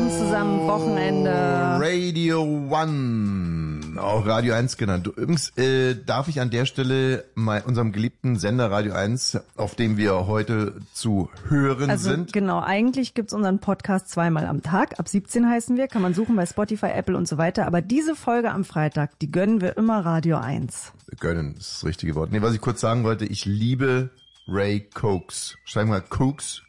machen zusammen Wochenende. Radio One, auch Radio 1 genannt. Übrigens darf ich an der Stelle mal unserem geliebten Sender Radio 1, auf dem wir heute zu hören sind. Genau, eigentlich gibt's unseren Podcast zweimal am Tag. Ab 17 heißen wir, kann man suchen bei Spotify, Apple und so weiter. Aber diese Folge am Freitag, die gönnen wir immer Radio 1. Gönnen, das ist das richtige Wort. Nee, was ich kurz sagen wollte, ich liebe Ray Cokes. Schreiben wir Cokes,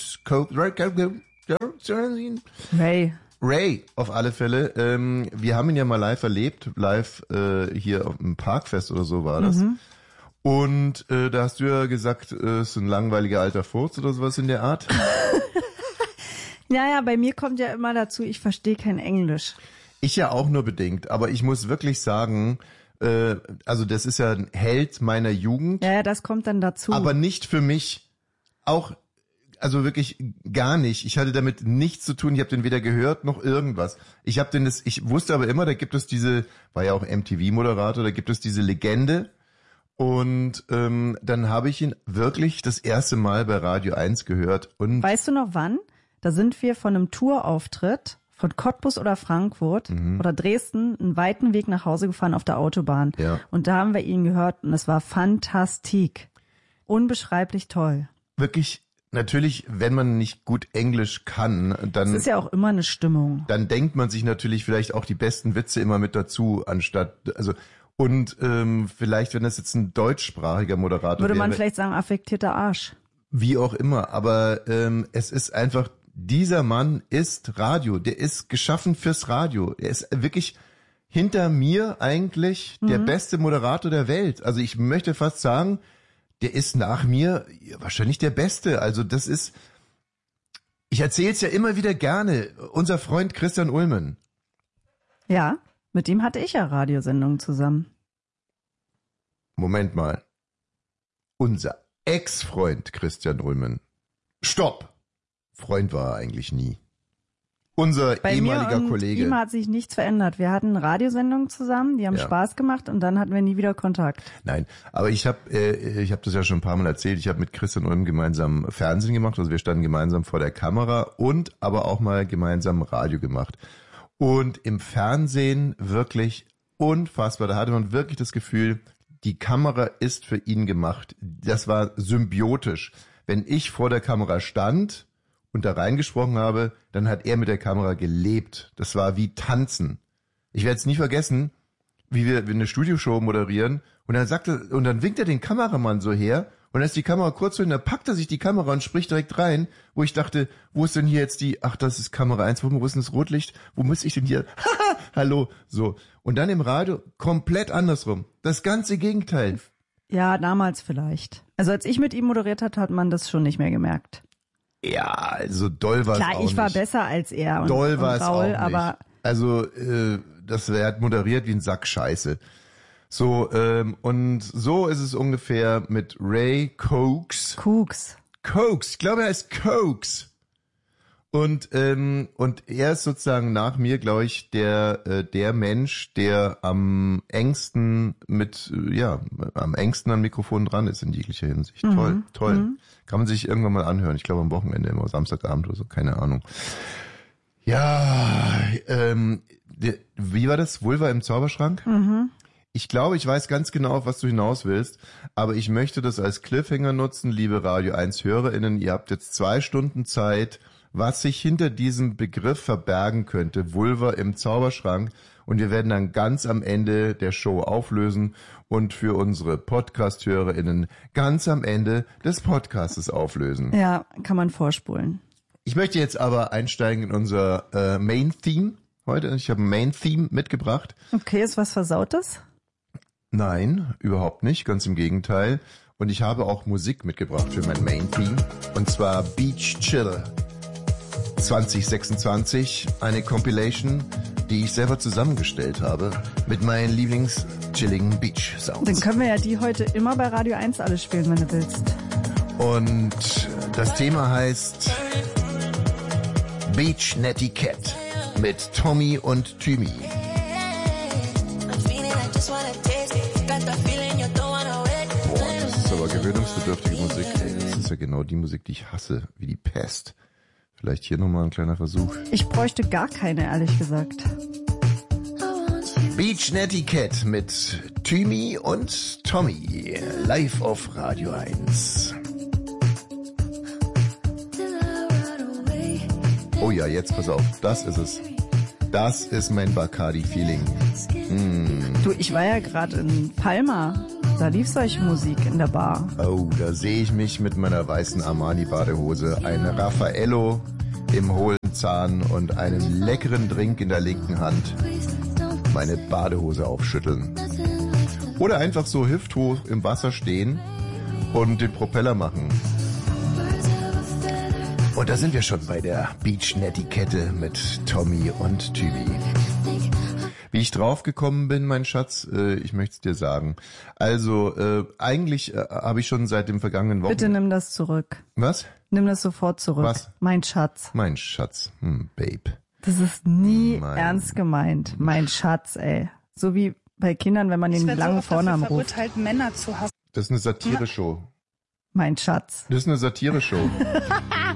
Ray, auf alle Fälle. Wir haben ihn ja mal live erlebt, hier auf dem Parkfest oder so war das. Mhm. Und da hast du ja gesagt, ist ein langweiliger alter Furz oder sowas in der Art. Ja, bei mir kommt ja immer dazu, ich verstehe kein Englisch. Ich ja auch nur bedingt, aber ich muss wirklich sagen, also das ist ja ein Held meiner Jugend. Ja, das kommt dann dazu. Aber nicht für mich. Auch, also wirklich gar nicht. Ich hatte damit nichts zu tun. Ich habe den weder gehört noch irgendwas. Ich wusste aber immer, da gibt es war ja auch MTV-Moderator, da gibt es diese Legende. Und dann habe ich ihn wirklich das erste Mal bei Radio 1 gehört. Und weißt du noch wann? Da sind wir von einem Tourauftritt von Cottbus oder Frankfurt oder Dresden einen weiten Weg nach Hause gefahren auf der Autobahn. Ja. Und da haben wir ihn gehört und es war fantastik. Unbeschreiblich toll. Wirklich, natürlich, wenn man nicht gut Englisch kann, dann... Das ist ja auch immer eine Stimmung. Dann denkt man sich natürlich vielleicht auch die besten Witze immer mit dazu, vielleicht, wenn das jetzt ein deutschsprachiger Moderator wäre... Würde man vielleicht sagen, affektierter Arsch. Wie auch immer, aber es ist einfach... Dieser Mann ist Radio, der ist geschaffen fürs Radio. Er ist wirklich hinter mir eigentlich der beste Moderator der Welt. Also ich möchte fast sagen, der ist nach mir wahrscheinlich der Beste. Also ich erzähle es ja immer wieder gerne, unser Freund Christian Ulmen. Ja, mit dem hatte ich ja Radiosendungen zusammen. Moment mal. Unser Ex-Freund Christian Ulmen. Stopp! Freund war er eigentlich nie. Unser ehemaliger Kollege. Bei ihm hat sich nichts verändert. Wir hatten Radiosendungen zusammen, die haben Spaß gemacht und dann hatten wir nie wieder Kontakt. Nein, aber ich hab das ja schon ein paar Mal erzählt, ich habe mit Christian Ulm gemeinsam Fernsehen gemacht, also wir standen gemeinsam vor der Kamera und aber auch mal gemeinsam Radio gemacht. Und im Fernsehen wirklich unfassbar, da hatte man wirklich das Gefühl, die Kamera ist für ihn gemacht. Das war symbiotisch. Wenn ich vor der Kamera stand und da reingesprochen habe, dann hat er mit der Kamera gelebt. Das war wie Tanzen. Ich werde es nie vergessen, wie wir eine Studioshow moderieren und dann winkt er den Kameramann so her und dann ist die Kamera kurz so hin, dann packt er sich die Kamera und spricht direkt rein, wo ich dachte, wo ist denn hier jetzt das ist Kamera 1, wo ist denn das Rotlicht? Wo muss ich denn hier? Hallo, so. Und dann im Radio komplett andersrum. Das ganze Gegenteil. Ja, damals vielleicht. Also als ich mit ihm moderiert hat man das schon nicht mehr gemerkt. Ja, also doll war es auch nicht. Klar, ich war besser als er. Doll war es auch nicht. Aber also er hat moderiert wie ein Sack Scheiße. So, und so ist es ungefähr mit Ray Cokes. Cokes, ich glaube, er heißt Cokes. Und er ist sozusagen nach mir, glaube ich, der Mensch, der am engsten am Mikrofon dran ist in jeglicher Hinsicht. Toll. Kann man sich irgendwann mal anhören. Ich glaube am Wochenende, immer Samstagabend oder so, keine Ahnung. Ja, wie war das? Vulva im Zauberschrank? Ich glaube, ich weiß ganz genau, auf was du hinaus willst, aber ich möchte das als Cliffhanger nutzen, liebe Radio 1 HörerInnen. Ihr habt jetzt 2 Stunden Zeit, was sich hinter diesem Begriff verbergen könnte, Vulva im Zauberschrank. Und wir werden dann ganz am Ende der Show auflösen und für unsere Podcast-HörerInnen ganz am Ende des Podcastes auflösen. Ja, kann man vorspulen. Ich möchte jetzt aber einsteigen in unser Main-Theme heute. Ich habe ein Main-Theme mitgebracht. Okay, ist was Versautes? Nein, überhaupt nicht, ganz im Gegenteil. Und ich habe auch Musik mitgebracht für mein Main-Theme. Und zwar Beach Chill 2026, eine Compilation, die ich selber zusammengestellt habe mit meinen Lieblings-chilligen Beach-Sounds. Dann können wir ja die heute immer bei Radio 1 alles spielen, wenn du willst. Und das Thema heißt Beach Netiquette mit Tommy und Thymi. Boah, das ist aber gewöhnungsbedürftige Musik. Ey, das ist ja genau die Musik, die ich hasse, wie die Pest. Vielleicht hier nochmal ein kleiner Versuch. Ich bräuchte gar keine, ehrlich gesagt. Beach Netiquette mit Thymi und Tommy. Live auf Radio 1. Oh ja, jetzt pass auf. Das ist es. Das ist mein Bacardi-Feeling. Du, ich war ja gerade in Palma. Da lief solche Musik in der Bar. Oh, da sehe ich mich mit meiner weißen Armani-Badehose, ein Raffaello im hohlen Zahn und einem leckeren Drink in der linken Hand meine Badehose aufschütteln. Oder einfach so hüfthoch im Wasser stehen und den Propeller machen. Und da sind wir schon bei der Beach-Netiquette mit Tommy und Thymi. Wie ich draufgekommen bin, mein Schatz, ich möchte es dir sagen. Also, eigentlich habe ich schon seit dem vergangenen Wochenende... Bitte nimm das zurück. Was? Nimm das sofort zurück. Was? Mein Schatz. Mein Schatz. Babe. Das ist nie ernst gemeint. Mein Schatz, ey. So wie bei Kindern, wenn man den langen Vornamen ruft. Verurteilt, Männer zu hassen. Das ist eine Satire-Show. Mein Schatz. Das ist eine Satire-Show.